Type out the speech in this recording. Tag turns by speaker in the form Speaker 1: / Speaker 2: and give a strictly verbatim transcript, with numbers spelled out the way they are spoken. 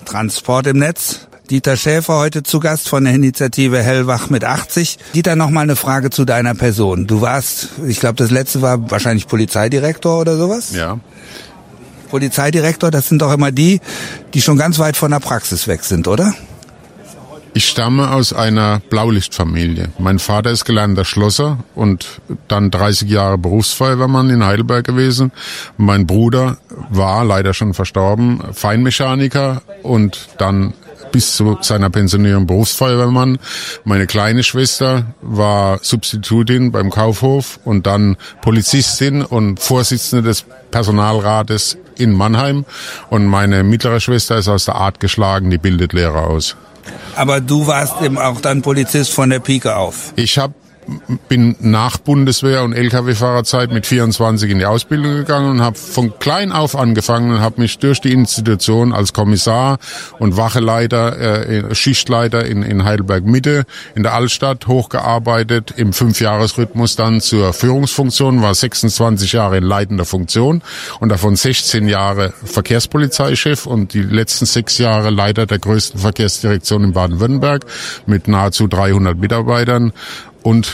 Speaker 1: Transport im Netz. Dieter Schäfer heute zu Gast von der Initiative Hellwach mit achtzig. Dieter, noch mal eine Frage zu deiner Person. Du warst, ich glaube, das letzte war wahrscheinlich Polizeidirektor oder sowas?
Speaker 2: Ja.
Speaker 1: Polizeidirektor, das sind doch immer die, die schon ganz weit von der Praxis weg sind, oder?
Speaker 2: Ich stamme aus einer Blaulichtfamilie. Mein Vater ist gelernter Schlosser und dann dreißig Jahre Berufsfeuerwehrmann in Heidelberg gewesen. Mein Bruder war leider schon verstorben, Feinmechaniker und dann bis zu seiner Pensionierung Berufsfeuerwehrmann. Meine kleine Schwester war Substitutin beim Kaufhof und dann Polizistin und Vorsitzende des Personalrates in Mannheim. Und meine mittlere Schwester ist aus der Art geschlagen, die bildet Lehrer aus.
Speaker 1: Aber du warst eben auch dann Polizist von der Pike auf.
Speaker 2: Ich hab bin nach Bundeswehr- und L K W-Fahrerzeit mit vierundzwanzig in die Ausbildung gegangen und habe von klein auf angefangen und habe mich durch die Institution als Kommissar und Wacheleiter, äh, Schichtleiter in, in Heidelberg-Mitte in der Altstadt hochgearbeitet, im Fünfjahresrhythmus dann zur Führungsfunktion, war sechsundzwanzig Jahre in leitender Funktion und davon sechzehn Jahre Verkehrspolizeichef und die letzten sechs Jahre Leiter der größten Verkehrsdirektion in Baden-Württemberg mit nahezu dreihundert Mitarbeitern. Und